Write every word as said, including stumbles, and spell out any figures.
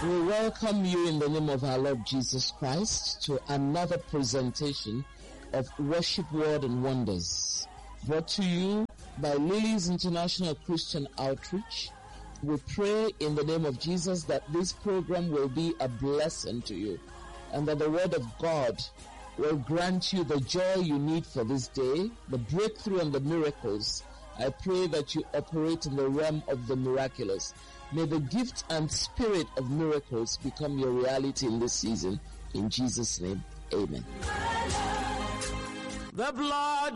We welcome you in the name of our Lord Jesus Christ to another presentation of Worship, Word and Wonders, brought to you by Lilies International Christian Outreach. We pray in the name of Jesus that this program will be a blessing to you and that the Word of God will grant you the joy you need for this day, the breakthrough and the miracles. I pray that you operate in the realm of the miraculous. May the gift and spirit of miracles become your reality in this season. In Jesus' name, amen. The blood